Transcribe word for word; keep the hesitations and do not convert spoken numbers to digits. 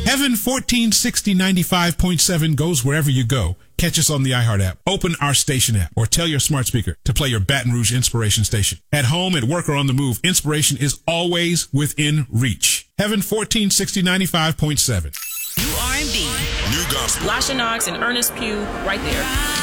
Heaven fourteen sixty ninety-five point seven goes wherever you go. Catch us on the iHeart app. Open our station app or tell your smart speaker to play your Baton Rouge Inspiration station. At home, at work, or on the move, inspiration is always within reach. Heaven fourteen sixty ninety-five point seven. New R and B. New gospel. Lasha Knox and Ernest Pugh right there.